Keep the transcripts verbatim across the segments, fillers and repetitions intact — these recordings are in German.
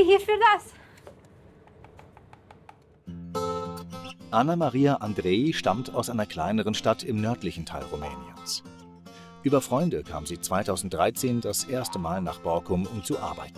bin hier für das. Anna Maria Andrei stammt aus einer kleineren Stadt im nördlichen Teil Rumäniens. Über Freunde kam sie zweitausenddreizehn das erste Mal nach Borkum, um zu arbeiten.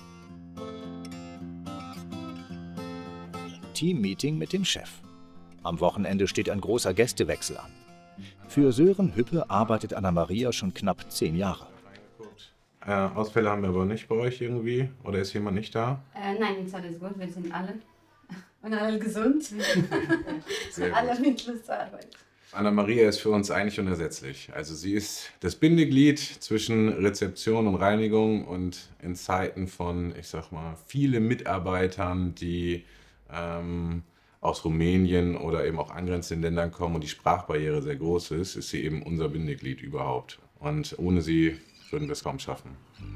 Teammeeting mit dem Chef. Am Wochenende steht ein großer Gästewechsel an. Für Sören Hüppe arbeitet Anna Maria schon knapp zehn Jahre. Äh, Ausfälle haben wir aber nicht bei euch irgendwie? Oder ist jemand nicht da? Äh, nein, ist alles gut, wir sind alle. Und alle gesund. Sehr alle gut. mit Lust zur Arbeit. Anna Maria ist für uns eigentlich unersetzlich. Also sie ist das Bindeglied zwischen Rezeption und Reinigung und in Zeiten von, ich sag mal, vielen Mitarbeitern, die ähm, aus Rumänien oder eben auch angrenzenden Ländern kommen und die Sprachbarriere sehr groß ist, ist sie eben unser Bindeglied überhaupt. Und ohne sie würden wir es kaum schaffen.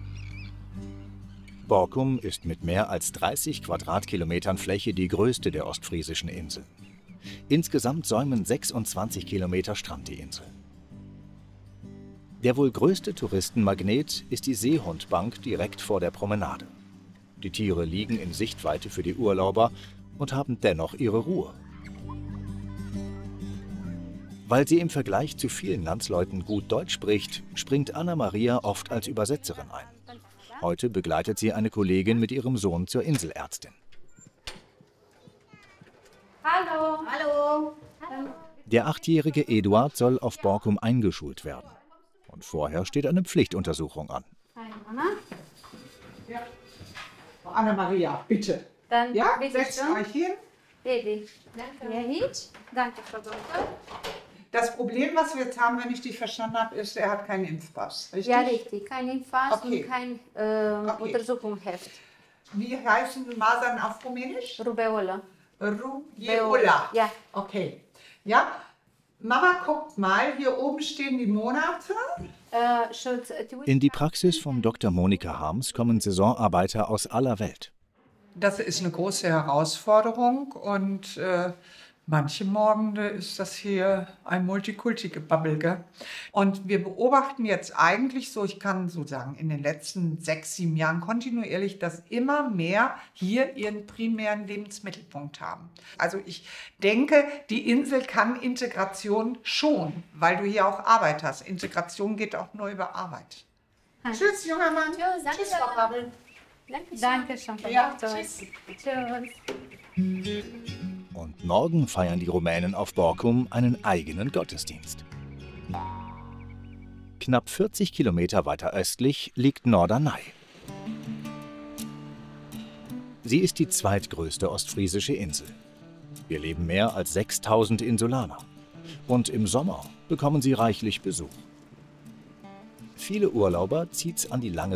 Borkum ist mit mehr als dreißig Quadratkilometern Fläche die größte der ostfriesischen Inseln. Insgesamt säumen sechsundzwanzig Kilometer Strand die Insel. Der wohl größte Touristenmagnet ist die Seehundbank direkt vor der Promenade. Die Tiere liegen in Sichtweite für die Urlauber und haben dennoch ihre Ruhe. Weil sie im Vergleich zu vielen Landsleuten gut Deutsch spricht, springt Anna Maria oft als Übersetzerin ein. Heute begleitet sie eine Kollegin mit ihrem Sohn zur Inselärztin. Hallo. Hallo. Der achtjährige Eduard soll auf Borkum eingeschult werden. Und vorher steht eine Pflichtuntersuchung an. Hi, Anna. Ja. Anna Maria, bitte. Dann Ja, bitte setzt schön. euch hin. Baby. Danke. Ja, hin. Danke, Frau Doktor. Das Problem, was wir jetzt haben, wenn ich dich verstanden habe, ist, er hat keinen Impfpass. Richtig? Ja, richtig. Kein Impfpass Okay. und kein äh, Okay. Untersuchungsheft. Wie heißen Masern auf Rumänisch? Rubeola. Rubeola. Ja. Okay. Ja. Mama, guckt mal, hier oben stehen die Monate. Äh, Schutz, In die Praxis von Doktor Monika Harms kommen Saisonarbeiter aus aller Welt. Das ist eine große Herausforderung und äh, manche Morgende ist das hier ein Multikulti-Gebabbel, gell? Und wir beobachten jetzt eigentlich so, ich kann so sagen, in den letzten sechs, sieben Jahren kontinuierlich, dass immer mehr hier ihren primären Lebensmittelpunkt haben. Also ich denke, die Insel kann Integration schon, weil du hier auch Arbeit hast. Integration geht auch nur über Arbeit. Hi. Tschüss, junger Mann. Tschüss, danke. Tschüss, Frau Pappel. Danke schön, Frau Ja, Doktor. tschüss. Tschüss. Und morgen feiern die Rumänen auf Borkum einen eigenen Gottesdienst. Knapp vierzig Kilometer weiter östlich liegt Norderney. Sie ist die zweitgrößte ostfriesische Insel. Hier leben mehr als sechstausend Insulaner. Und im Sommer bekommen sie reichlich Besuch. Viele Urlauber zieht's an die lange